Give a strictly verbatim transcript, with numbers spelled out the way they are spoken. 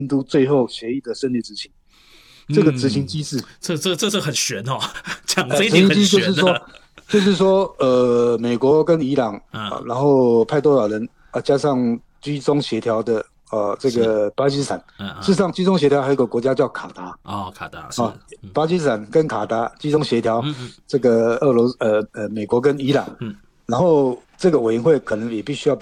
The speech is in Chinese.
督最后协议的顺利执行。这个执行机制， 嗯、这这这这很悬哦，讲呃， 这一点很执行机制就是说， 悬的。 就是说，呃，美国跟伊朗啊、 嗯， 然后派多少人啊、加上居中协调的呃这是， 个巴基斯坦， 嗯嗯， 事实上居中协调还有一个国家叫卡达哦，卡达是， 啊， 嗯巴基斯坦跟卡达居中协调嗯嗯这个俄罗呃呃美国跟伊朗， 嗯。 然后这个委员会可能也必须要。